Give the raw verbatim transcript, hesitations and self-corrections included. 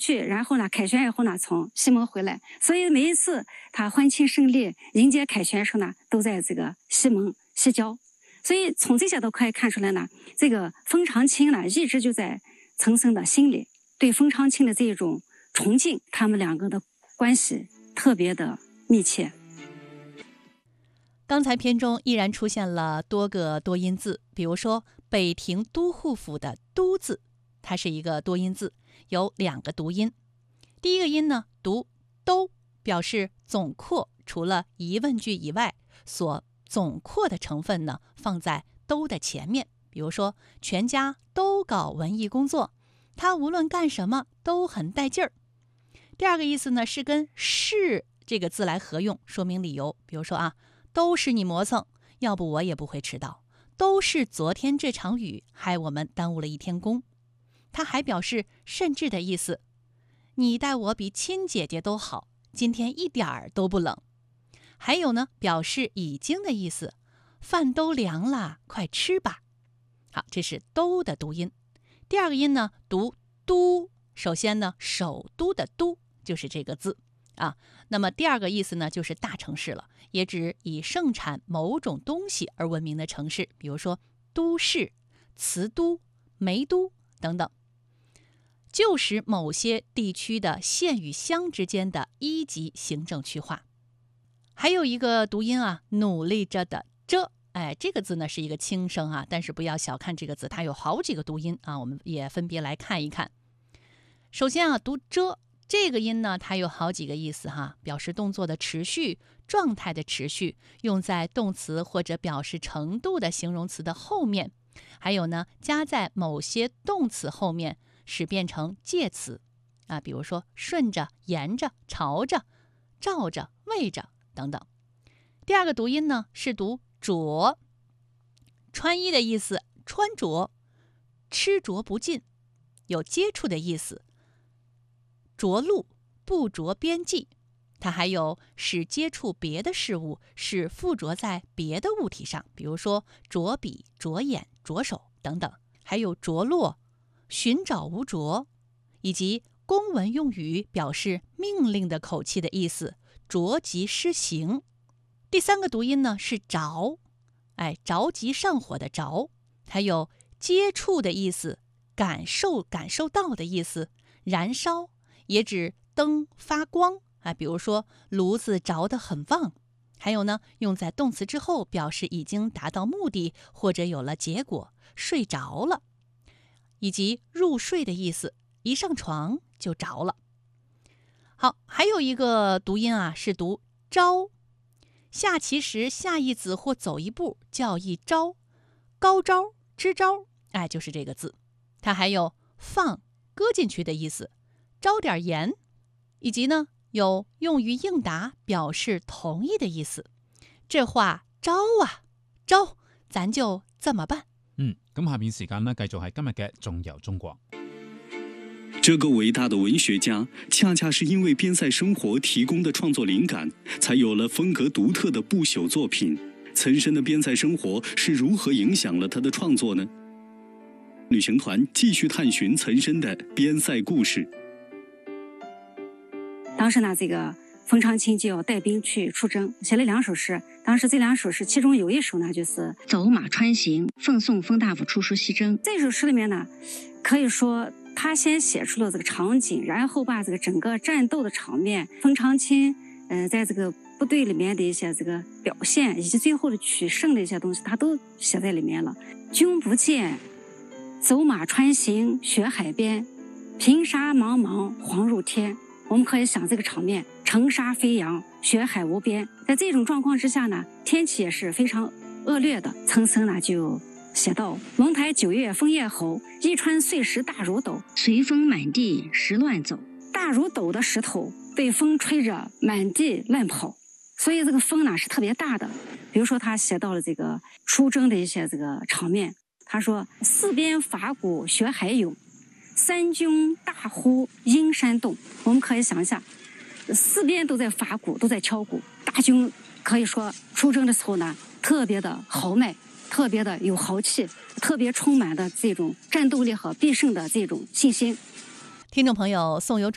去，然后呢，凯旋以后呢，从西门回来，所以每一次他欢庆胜利、迎接凯旋的时候呢，都在这个西门西郊。所以从这些都可以看出来呢，这个冯长清呢，一直就在岑参的心里对冯长清的这种崇敬，他们两个的关系特别的密切。 刚才篇中依然出现了多个多音字，比如说北庭都护府的都字，它是一个多音字，有两个读音。第一个音呢读都，表示总括，除了疑问句以外，所总括的成分呢放在都的前面，比如说全家都搞文艺工作，他无论干什么都很带劲儿。第二个意思呢是跟是这个字来合用，说明理由，比如说啊，都是你磨蹭，要不我也不会迟到，都是昨天这场雨害我们耽误了一天工。他还表示甚至的意思，你待我比亲姐姐都好，今天一点儿都不冷。还有呢，表示已经的意思，饭都凉了，快吃吧。好，这是都的读音。第二个音呢读都，首先呢首都的都就是这个字啊。那么第二个意思呢就是大城市了，也指以盛产某种东西而闻名的城市，比如说都市、瓷都、煤都等等，就是某些地区的县与乡之间的一级行政区划。还有一个读音啊，努力着的着，哎，这个字呢是一个轻声啊，但是不要小看这个字，它有好几个读音啊，我们也分别来看一看。首先啊，读着这个音呢，它有好几个意思哈，表示动作的持续、状态的持续，用在动词或者表示程度的形容词的后面，还有呢，加在某些动词后面，使变成介词啊，比如说顺着、沿着、朝着、照着、为着等等。第二个读音呢是读着，穿衣的意思，穿着，吃着不进，有接触的意思。着陆，不着边际，它还有使接触别的事物，使附着在别的物体上，比如说着笔、着眼、着手等等。还有着落、寻找无着，以及公文用语表示命令的口气的意思，着急施行。第三个读音呢是着，哎，着急上火的着，还有接触的意思，感受感受到的意思，燃烧也指灯发光，哎，比如说炉子着得很旺。还有呢，用在动词之后，表示已经达到目的或者有了结果，睡着了，以及入睡的意思，一上床就着了。好，还有一个读音啊，是读招，下棋时下一子或走一步叫一招，高招、支招，哎，就是这个字。它还有放、搁进去的意思，招点盐，以及呢有用于应答表示同意的意思。这話招啊招，咱就這麼辦。 嗯，咁下面時間呢，繼續係今日嘅仲遊中國。 这个伟大的文学家，恰恰是因为边塞生活提供的创作灵感，才有了风格独特的不朽作品。岑参的边塞生活是如何影响了他的创作呢？旅行团继续探寻岑参的边塞故事。 当时呢，这个冯长清就要带兵去出征，写了两首诗。当时这两首诗，其中有一首呢，就是“走马穿行，奉送冯大夫出师西征”。这首诗里面呢，可以说他先写出了这个场景，然后把这个整个战斗的场面，冯长清呃，在这个部队里面的一些这个表现，以及最后的取胜的一些东西，他都写在里面了。君不见，走马穿行雪海边，平沙茫茫黄入天。我们可以想这个场面，尘沙飞扬，雪海无边。在这种状况之下呢，天气也是非常恶劣的。岑参呢就写道：龙台九月枫叶吼，一川碎石大如斗，随风满地石乱走。大如斗的石头被风吹着满地乱跑，所以这个风呢是特别大的。比如说他写到了这个出征的一些这个场面，他说：四边伐鼓雪海涌，三军大呼阴山动。我们可以想一下，四边都在伐鼓，都在敲鼓，大军可以说出征的时候呢，特别的豪迈，特别的有豪气，特别充满的这种战斗力和必胜的这种信心。 听众朋友，宋由